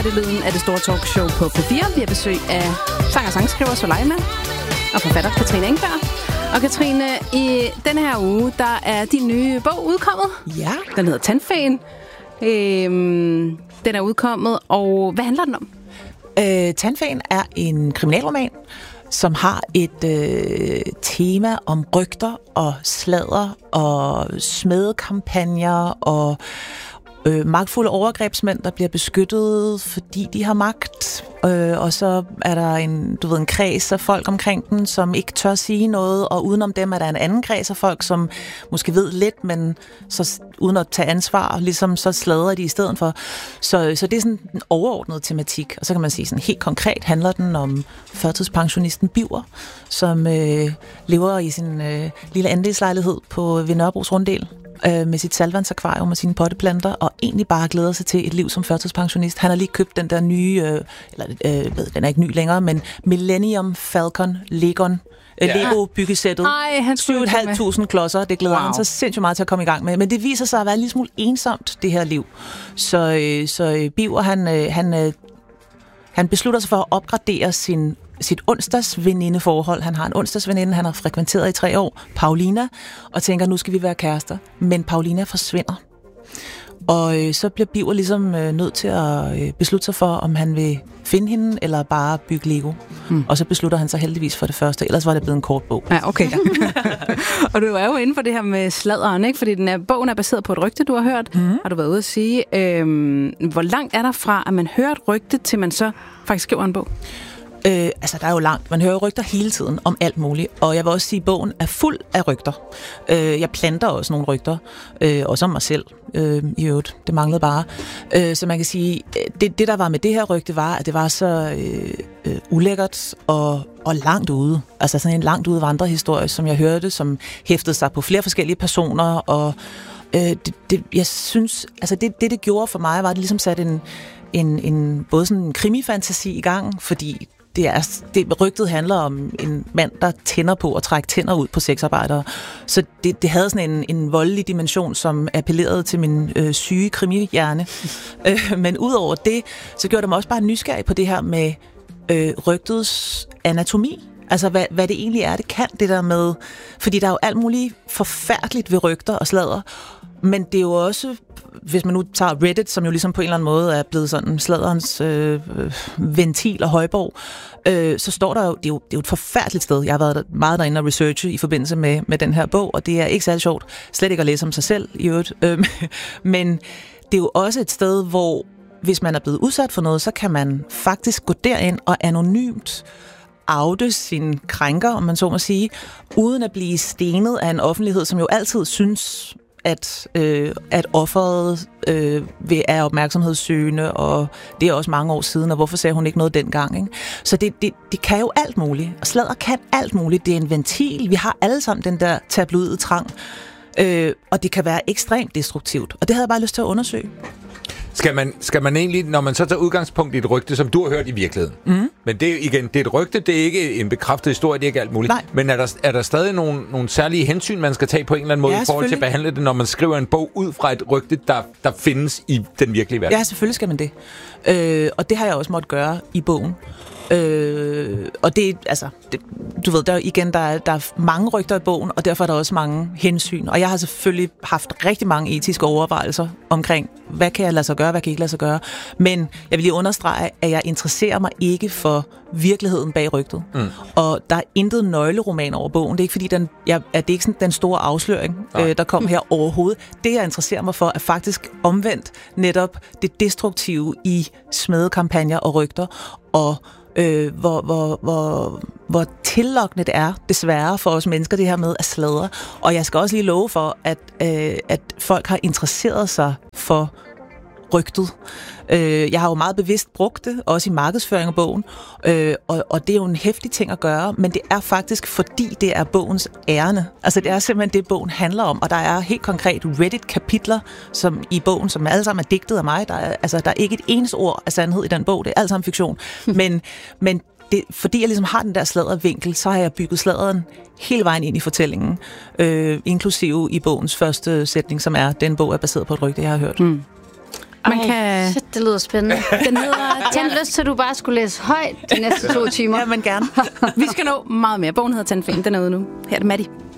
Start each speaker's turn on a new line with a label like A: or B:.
A: Det er lyden af det store talkshow på P4. Vi har besøg af sang- og sangskriver Soleima og forfatter Katrine Engberg. Og Katrine, i denne her uge, der er din nye bog udkommet.
B: Ja.
A: Den hedder Tandfæen. Den er udkommet, og hvad handler den om?
B: Tandfæen er en kriminalroman, som har et tema om rygter og sladder og smedekampagner og magtfulde overgrebsmænd, der bliver beskyttet, fordi de har magt. Og så er der en kreds af folk omkring den, som ikke tør sige noget, og udenom dem er der en anden kreds af folk, som måske ved lidt, men så uden at tage ansvar, ligesom så sladrer de i stedet for. Så det er sådan en overordnet tematik. Og så kan man sige, sådan helt konkret handler den om førtidspensionisten Biver, som lever i sin lille andelslejlighed ved Nørrebros Runddel med sit saltvandsakvarium og sine potteplanter, og egentlig bare glæder sig til et liv som førtidspensionist. Han har lige købt den der nye, den er ikke ny længere, men Millennium Falcon Lego byggesættet. 7.500 klodser, det glæder han så sindssygt meget til at komme i gang med. Men det viser sig at være en lille smule ensomt, det her liv. Så Biver, han beslutter sig for at opgradere sit onsdagsvenindeforhold. Han har en onsdagsveninde, han har frekventeret i 3 år, Paulina, og tænker, nu skal vi være kærester. Men Paulina forsvinder. Og så bliver Biver ligesom nødt til at beslutte sig for, om han vil finde hende, eller bare bygge Lego. Og så beslutter han sig heldigvis for det første, ellers var det blevet en kort bog.
A: Ja, okay. Og du er jo inde for det her med sladderen, ikke? Fordi bogen er baseret på et rygte, du har hørt. Har du været ude at sige. Hvor langt er der fra, at man hører et rygte, til man så faktisk skriver en bog?
B: Der er jo langt. Man hører jo rygter hele tiden om alt muligt. Og jeg vil også sige, at bogen er fuld af rygter. Jeg planter også nogle rygter. Også om mig selv. I øvrigt. Det manglede bare. Så man kan sige, det der var med det her rygte, var, at det var så ulækkert og langt ude. Altså sådan en langt ude vandrehistorie, som jeg hørte, som hæftede sig på flere forskellige personer. Og jeg synes, altså det gjorde for mig, var, at det ligesom satte en både sådan en krimifantasi i gang, fordi rygtet handler om en mand, der tænder på at trække tænder ud på sexarbejdere. Så det havde sådan en voldelig dimension, som appellerede til min syge krimihjerne. Men udover det, så gjorde det mig også bare nysgerrig på det her med rygtets anatomi. Altså, hvad det egentlig er, det kan, det der med. Fordi der er jo alt muligt forfærdeligt ved rygter og sladder. Men det er jo også, hvis man nu tager Reddit, som jo ligesom på en eller anden måde er blevet sådan sladderens ventil og højborg, så står der jo, det er jo et forfærdeligt sted. Jeg har været meget derinde og researche i forbindelse med den her bog, og det er ikke særlig sjovt. Slet ikke at læse om sig selv i øvrigt. Men det er jo også et sted, hvor hvis man er blevet udsat for noget, så kan man faktisk gå derind og anonymt oute sin krænker, om man så må sige, uden at blive stenet af en offentlighed, som jo altid synes, at offeret er opmærksomhedssøgende, og det er også mange år siden, og hvorfor sagde hun ikke noget dengang, ikke? Så det kan jo alt muligt, og sladder kan alt muligt. Det er en ventil. Vi har alle sammen den der tabloide trang, og det kan være ekstremt destruktivt, og det havde jeg bare lyst til at undersøge.
C: Skal man egentlig, når man så tager udgangspunkt i et rygte, som du har hørt i virkeligheden, men det er et rygte, det er ikke en bekræftet historie, det er ikke alt muligt.
B: Nej.
C: Men er der stadig nogle særlige hensyn, man skal tage på en eller anden måde i forhold til at behandle det, når man skriver en bog ud fra et rygte, der findes i den virkelige verden?
B: Ja, selvfølgelig skal man det. Og det har jeg også måttet gøre i bogen. Og du ved, der er mange rygter i bogen, og derfor er der også mange hensyn. Og jeg har selvfølgelig haft rigtig mange etiske overvejelser omkring, hvad kan jeg lade sig gøre, hvad kan jeg ikke lade sig gøre. Men jeg vil lige understrege, at jeg interesserer mig ikke for virkeligheden bag rygtet. Og der er intet nøgleroman over bogen. Det er ikke fordi, det er ikke sådan den store afsløring, der kom her overhovedet. Det, jeg interesserer mig for, er faktisk omvendt netop det destruktive i smedekampagner og rygter, og hvor tillokkende det er, desværre for os mennesker, det her med at sladre. Og jeg skal også lige love for, at folk har interesseret sig for rygtet. Jeg har jo meget bevidst brugt det, også i markedsføring af bogen, og det er jo en heftig ting at gøre, men det er faktisk, fordi det er bogens ærne. Altså det er simpelthen det, bogen handler om, og der er helt konkret Reddit-kapitler som i bogen, som alle sammen er digtet af mig. Der er ikke et eneste ord af sandhed i den bog, det er alt sammen fiktion. Men fordi jeg ligesom har den der sladdervinkel, så har jeg bygget sladderen hele vejen ind i fortællingen, inklusive i bogens første sætning, som er, den bog er baseret på et rygte, jeg har hørt.
A: Man kan...
D: Shit, det lyder spændende. Den hedder... Jeg har lyst til, at du bare skulle læse højt de næste 2 timer.
B: Ja, men gerne.
A: Vi skal nå meget mere. Bogen hedder Tandfen, den er ude nu. Her er det Maddie.